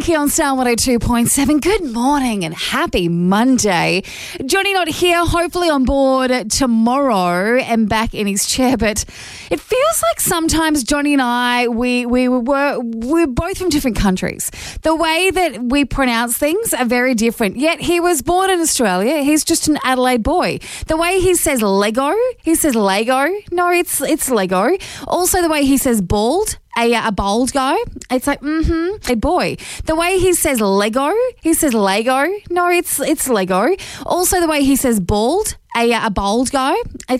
Pinky on Star 102.7. Good morning and happy Monday. Johnny not here, hopefully on board tomorrow and back in his chair. But it feels like sometimes Johnny and I, we're both from different countries. The way that we pronounce things are very different. Yet he was born in Australia. He's just an Adelaide boy. The way he says Lego, he says Lego. No, it's Lego. Also the way he says bald. A bald guy. It's like, a boy. The way he says Lego, he says Lego. No, it's Lego. Also the way he says bald, a bald guy.